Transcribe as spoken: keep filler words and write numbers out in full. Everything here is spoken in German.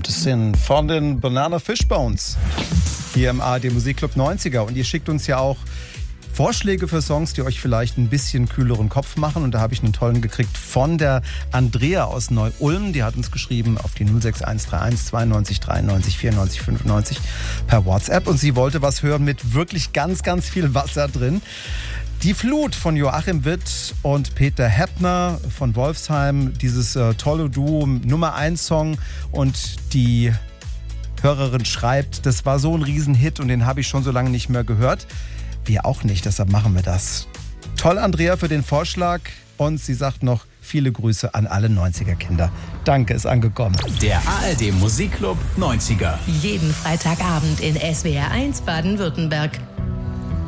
Das sind von den Banana Fishbones hier im A R D Musikclub neunziger. Und ihr schickt uns ja auch Vorschläge für Songs, die euch vielleicht ein bisschen kühleren Kopf machen. Und da habe ich einen tollen gekriegt von der Andrea aus Neu-Ulm. Die hat uns geschrieben auf die null sechs eins drei eins zweiundneunzig dreiundneunzig vierundneunzig fünfundneunzig per WhatsApp. Und sie wollte was hören mit wirklich ganz, ganz viel Wasser drin. Die Flut von Joachim Witt und Peter Heppner von Wolfsheim. Dieses äh, tolle Duo, Nummer eins Song. Und die Hörerin schreibt, das war so ein Riesenhit und den habe ich schon so lange nicht mehr gehört. Wir auch nicht, deshalb machen wir das. Toll, Andrea, für den Vorschlag. Und sie sagt noch, viele Grüße an alle neunziger-Kinder. Danke, ist angekommen. Der A R D Musikclub neunziger. Jeden Freitagabend in S W R eins Baden-Württemberg.